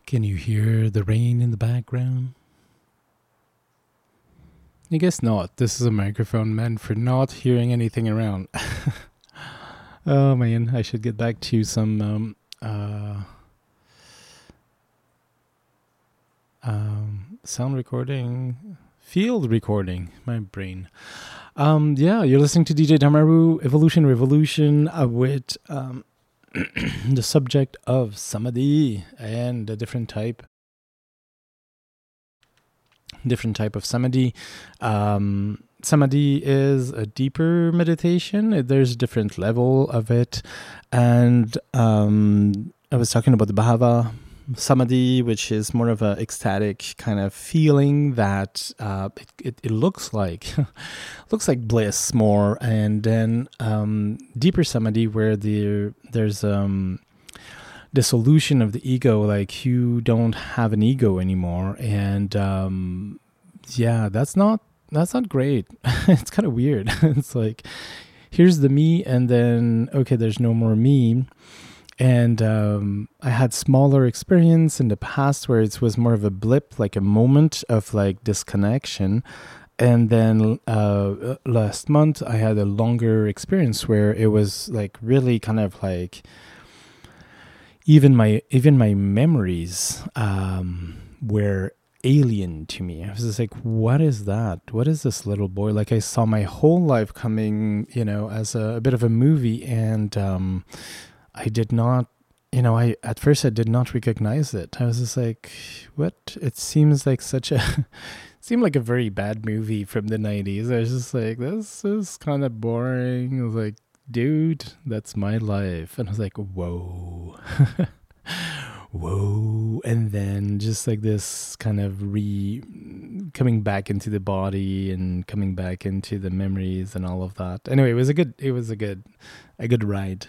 Can you hear the rain in the background? I guess not. This is a microphone meant for not hearing anything around. Oh man, I should get back to some sound recording, field recording. My brain. Yeah, you're listening to DJ Damaru, Evolution Revolution, with the subject of samadhi and a different type of samadhi. Samadhi is a deeper meditation. There's a different level of it. And I was talking about the Bhava samadhi, which is more of an ecstatic kind of feeling that it looks like looks like bliss more. And then deeper samadhi, where there's dissolution of the ego, like you don't have an ego anymore. And yeah, that's not great. It's kind of weird. It's like, here's the me, and then okay, there's no more me. And I had smaller experience in the past where it was more of a blip, like a moment of like disconnection. And then last month I had a longer experience where it was like really kind of like even my memories were alien to me. I was just like, what is that? What is this little boy? Like, I saw my whole life coming, as a bit of a movie, and I did not, at first I did not recognize it. I was just like, what? It seems like seemed like a very bad movie from the 90s. I was just like, this is kind of boring. I was like, dude, that's my life. And I was like, whoa. Whoa. And then just like this kind of coming back into the body and coming back into the memories and all of that. Anyway, it was a good ride.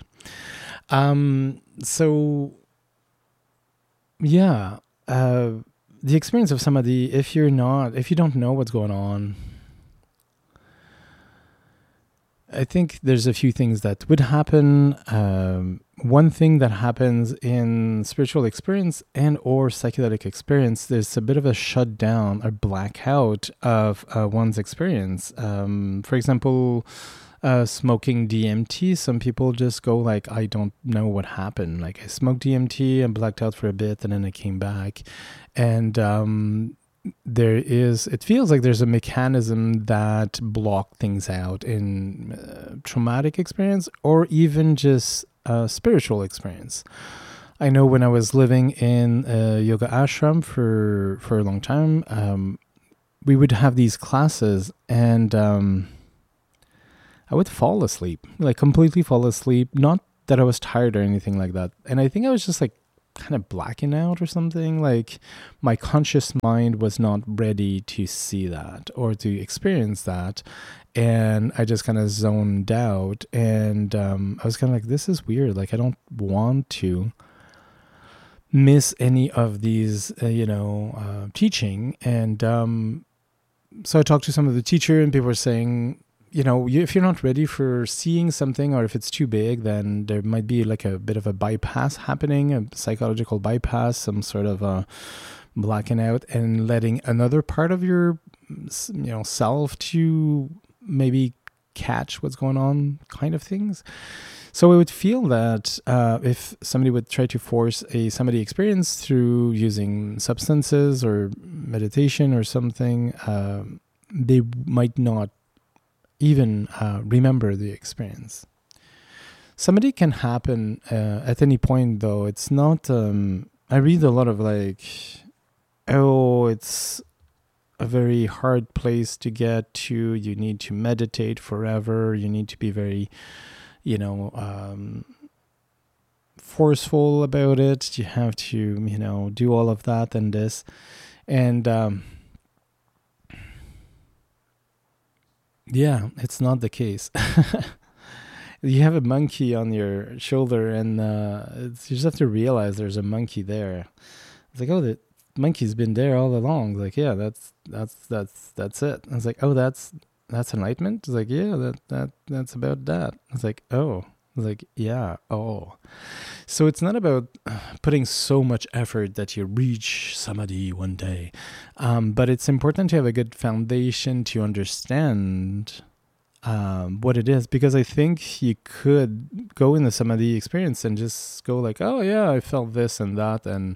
So yeah, the experience of samadhi, if you don't know what's going on, I think there's a few things that would happen. One thing that happens in spiritual experience and or psychedelic experience, there's a bit of a shutdown or blackout of one's experience. For example, smoking DMT, some people just go like, I don't know what happened. Like, I smoked DMT and blacked out for a bit, and then I came back. And it feels like there's a mechanism that block things out in traumatic experience or even just spiritual experience. I know when I was living in a yoga ashram for a long time, we would have these classes, and I would fall asleep, like completely fall asleep. Not that I was tired or anything like that. And I think I was just like kind of blacking out or something. Like, my conscious mind was not ready to see that or to experience that. And I just kind of zoned out. And I was kind of like, this is weird. Like, I don't want to miss any of these, teaching. And so I talked to some of the teacher, and people were saying, if you're not ready for seeing something, or if it's too big, then there might be like a bit of a bypass happening, a psychological bypass, some sort of blacking out and letting another part of your, self to maybe catch what's going on, kind of things. So I would feel that if somebody would try to force a samadhi experience through using substances or meditation or something, they might not even remember the experience. Samadhi can happen at any point, though. It's not, I read a lot of like, it's a very hard place to get to. You need to meditate forever. You need to be very, forceful about it. You have to, do all of that and this. And yeah, it's not the case. You have a monkey on your shoulder, and you just have to realize there's a monkey there. It's like, oh, the monkey's been there all along. Like, yeah, that's it. It's like, oh, that's enlightenment. It's like, yeah, that's about that. It's like, oh, was like, yeah, oh. So it's not about putting so much effort that you reach samadhi one day, but it's important to have a good foundation to understand what it is, because I think you could go in the samadhi experience and just go like, oh yeah, I felt this and that, and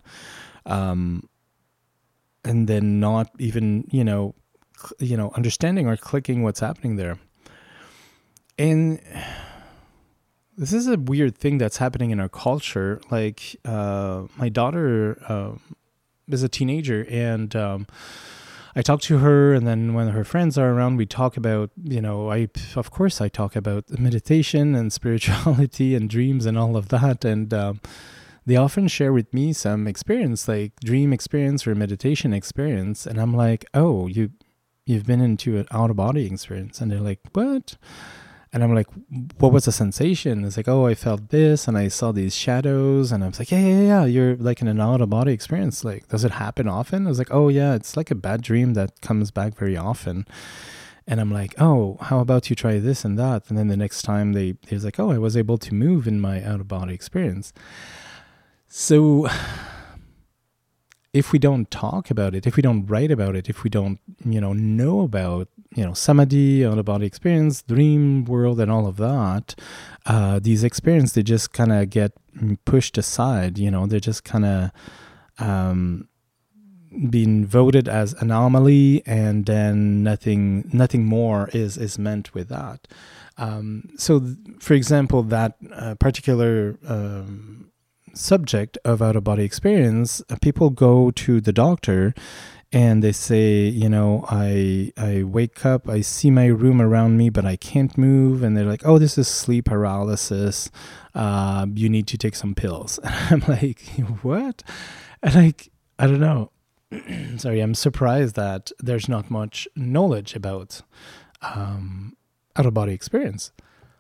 then not even understanding or clicking what's happening there. And this is a weird thing that's happening in our culture. Like my daughter is a teenager, and I talk to her, and then when her friends are around, we talk about, I talk about meditation and spirituality and dreams and all of that. And they often share with me some experience, like dream experience or meditation experience. And I'm like, oh, you've been into an out-of-body experience. And they're like, what? And I'm like, what was the sensation? It's like, oh, I felt this and I saw these shadows. And I was like, yeah. You're like in an out-of-body experience. Like, does it happen often? I was like, oh, yeah, it's like a bad dream that comes back very often. And I'm like, oh, how about you try this and that? And then the next time they was like, oh, I was able to move in my out-of-body experience. So if we don't talk about it, if we don't write about it, if we don't, know about, samadhi, out-of-body experience, dream world, and all of that, these experiences, they just kind of get pushed aside. They're just kind of being voted as anomaly, and then nothing more is meant with that. For example, that particular subject of out-of-body experience, people go to the doctor and they say, I wake up, I see my room around me, but I can't move. And they're like, oh, this is sleep paralysis. You need to take some pills. And I'm like, what? And I don't know. Sorry, I'm surprised that there's not much knowledge about out-of-body experience.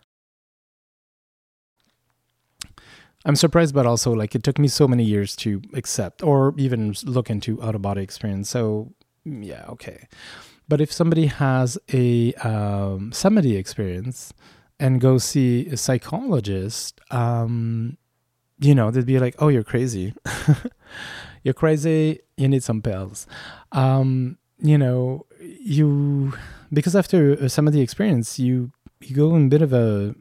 I'm surprised, but also like it took me so many years to accept or even look into out-of-body experience. So yeah, okay. But if somebody has a samadhi experience and go see a psychologist, they'd be like, oh, you're crazy. You're crazy. You need some pills. Because after a samadhi experience, you go in a bit of a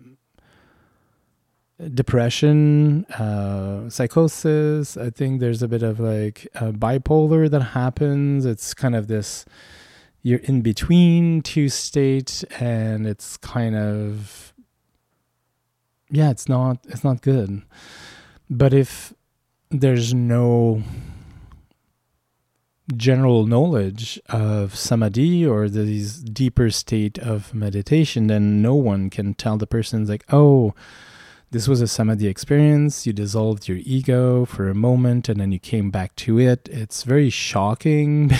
depression, psychosis. I think there's a bit of like bipolar that happens. It's kind of this, you're in between two states, and it's kind of, it's not good. But if there's no general knowledge of samadhi or these deeper state of meditation, then no one can tell the person's like, oh, this was a samadhi experience. You dissolved your ego for a moment and then you came back to it. It's very shocking